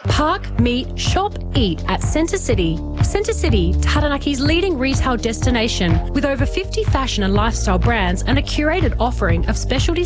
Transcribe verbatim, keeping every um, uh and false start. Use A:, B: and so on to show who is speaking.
A: Park, meet, shop, eat at Centre City. Centre City, Tāranaki's leading retail destination with over fifty fashion and lifestyle brands and a curated offering of specialty